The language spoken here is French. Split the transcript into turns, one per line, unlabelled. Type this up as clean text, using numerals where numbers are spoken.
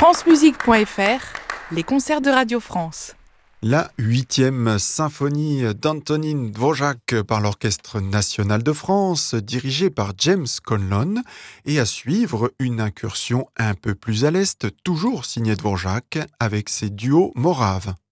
francemusique.fr, les concerts de Radio France.
La 8e symphonie d'Antonín Dvořák par l'Orchestre national de France, dirigé par James Conlon, et à suivre une incursion un peu plus à l'est, toujours signée Dvořák, avec ses duos moraves.